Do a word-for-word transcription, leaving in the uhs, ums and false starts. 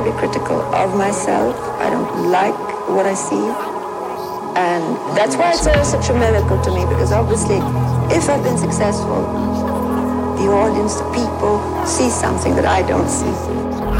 be critical of myself. I don't like what I see. And that's why it's uh, such a miracle to me, because obviously, if I've been successful, the audience, the people, see something that I don't see.